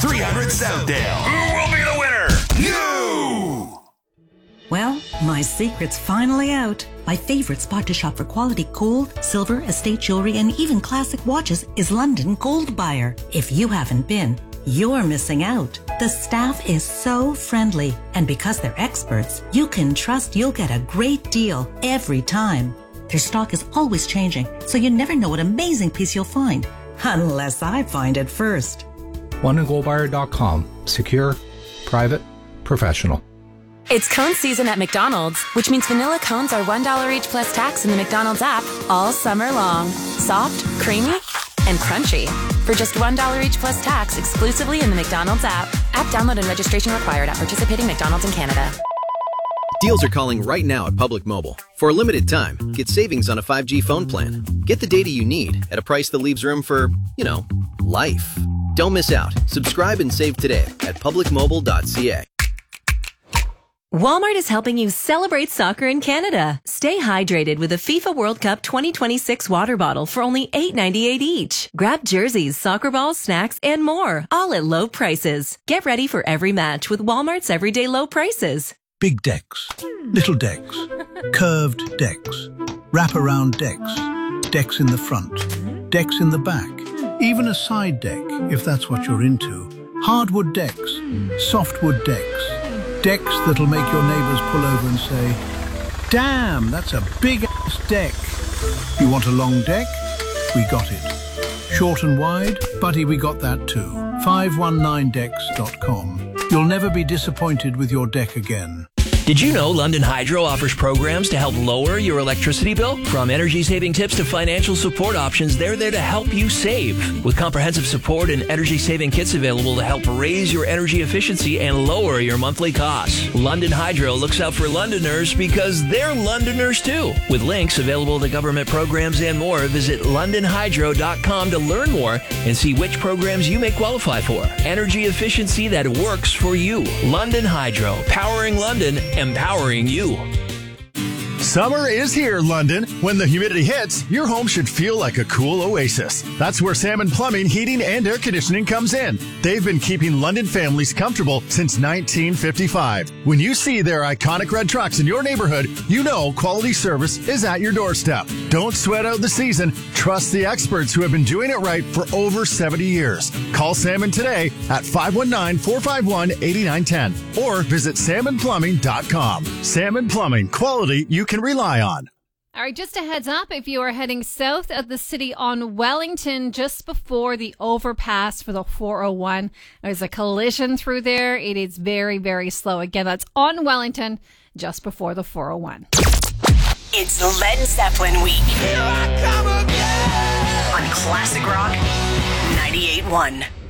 300 Southdale. Who will be the winner? You! Well, my secret's finally out. My favorite spot to shop for quality gold, silver, estate jewelry, and even classic watches is London Gold Buyer. If you haven't been, you're missing out. The staff is so friendly, and because they're experts, you can trust you'll get a great deal every time. Their stock is always changing, so you never know what amazing piece you'll find. Unless I find it first. LondonGoldBuyer.com. Secure, private, professional. It's cone season at McDonald's, which means vanilla cones are $1 each plus tax in the McDonald's app all summer long. Soft, creamy, and crunchy. For just $1 each plus tax exclusively in the McDonald's app. App download and registration required at participating McDonald's in Canada. Deals are calling right now at Public Mobile. For a limited time, get savings on a 5G phone plan. Get the data you need at a price that leaves room for, life. Don't miss out. Subscribe and save today at publicmobile.ca. Walmart is helping you celebrate soccer in Canada. Stay hydrated with a FIFA World Cup 2026 water bottle for only $8.98 each. Grab jerseys, soccer balls, snacks, and more, all at low prices. Get ready for every match with Walmart's everyday low prices. Big decks, little decks, curved decks, wraparound decks, decks in the front, decks in the back, even a side deck if that's what you're into. Hardwood decks, softwood decks, decks that'll make your neighbors pull over and say, "Damn, that's a big-ass deck." You want a long deck? We got it. Short and wide? Buddy, we got that too. 519decks.com. You'll never be disappointed with your deck again. Did you know London Hydro offers programs to help lower your electricity bill? From energy-saving tips to financial support options, they're there to help you save. With comprehensive support and energy-saving kits available to help raise your energy efficiency and lower your monthly costs. London Hydro looks out for Londoners because they're Londoners too. With links available to government programs and more, visit londonhydro.com to learn more and see which programs you may qualify for. Energy efficiency that works for you. London Hydro, powering London, empowering you. Summer is here, London. When the humidity hits, your home should feel like a cool oasis. That's where Salmon Plumbing, Heating, and Air Conditioning comes in. They've been keeping London families comfortable since 1955. When you see their iconic red trucks in your neighborhood, you know quality service is at your doorstep. Don't sweat out the season. Trust the experts who have been doing it right for over 70 years. Call Salmon today at 519-451-8910 or visit salmonplumbing.com. Salmon Plumbing, quality you can rely on. All right, just a heads up, if you are heading south of the city on Wellington, just before the overpass for the 401, there's a collision through there. It is very, very slow. Again, that's on Wellington, just before the 401. It's Led Zeppelin week. Here I come again. On Classic Rock 98.1.